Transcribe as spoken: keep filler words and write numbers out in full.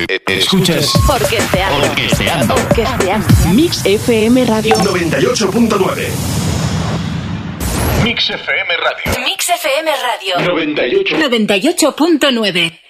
Escuchas Orquesteando. Orquesteando. Orquesteando. Mix F M Radio noventa y ocho punto nueve. Mix F M Radio. Mix F M Radio. noventa y ocho. noventa y ocho punto nueve.